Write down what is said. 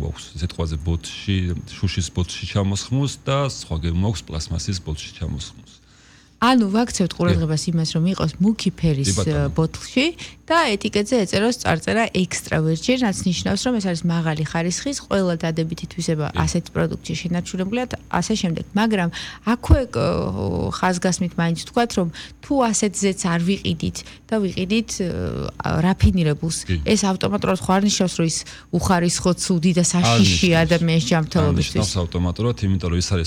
გვაქვს ზეთყვაზე ბოთლში, შუშის ბოთლში ჩამოსხმოს და სხვა გვაქვს პლასმასის ბოთლში ჩამოსხმოს. ანუ ვაქცევთ ყურადღებას იმას, რომ იყოს მუქი ფერის ბოთლში და ეტიკეტზე ეწეროს წარწერა extra virgin, რაც ნიშნავს, რომ ეს არის მაღალი ხარისხის, ყველა დადებითი თვისება ასეთ პროდუქტში შენარჩუნებულია და ასე შემდეგ. მაგრამ აქვე ხაზგასმით მაინც ვთქვათ, რომ თუ ასეთზეც არ ვიყიდით და ვიყიდით რაფინირებულს, ეს ავტომატურად ხო არ ნიშნავს, რომ ის უხარისხო, ცუდი და საშიში ადამიანის ჯანმრთელობისთვის. ნიშნავს ავტომატურად, იმიტომ რომ ის არის